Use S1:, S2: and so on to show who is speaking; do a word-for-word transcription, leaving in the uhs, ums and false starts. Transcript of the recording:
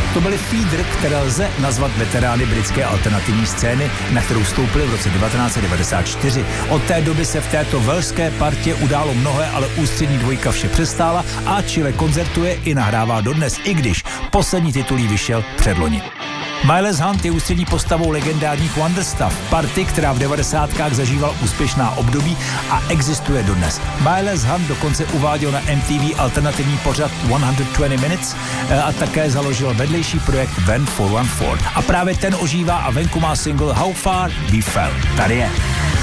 S1: To byly Feeder, které lze nazvat veterány britské alternativní scény, na kterou vstoupili v roce devatenáct set devadesát čtyři. Od té doby se v této velšské partě událo mnohé, ale ústřední dvojka vše přestála a Chile koncertuje i nahrává dodnes, i když poslední titulí vyšel předloni. Miles Hunt je ústřední postavou legendárních Wonderstuff, party, která v devadesátkách zažívala úspěšná období a existuje dodnes. Miles Hunt dokonce uváděl na M T V alternativní pořad sto dvacet Minutes a také založil vedlejší projekt Van čtyři sto čtrnáct. A právě ten ožívá a venku má single How Far We Fell. Tady je.